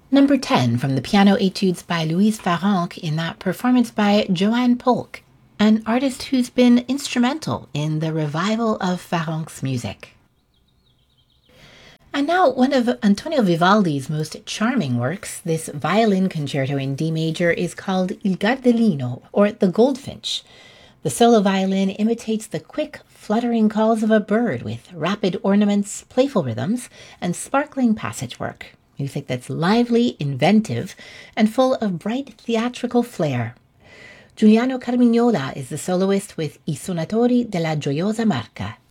Number 10 from the Piano Etudes by Louise Farrenc in that performance by Joanne Polk, an artist who's been instrumental in the revival of Farrenc's music. And now one of Antonio Vivaldi's most charming works, this violin concerto in D major, is called Il Gardellino, or The Goldfinch. The solo violin imitates the quick, fluttering calls of a bird with rapid ornaments, playful rhythms, and sparkling passage work. Music that's lively, inventive, and full of bright theatrical flair. Giuliano Carmignola is the soloist with I Suonatori della Gioiosa Marca.